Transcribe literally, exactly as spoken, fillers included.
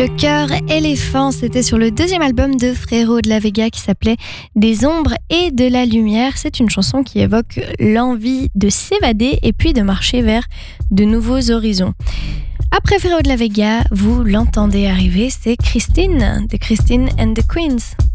Le cœur éléphant, c'était sur le deuxième album de Frérot de la Vega qui s'appelait Des ombres et de la lumière. C'est une chanson qui évoque l'envie de s'évader et puis de marcher vers de nouveaux horizons. Après Frérot de la Vega, vous l'entendez arriver, c'est Christine, de Christine and the Queens.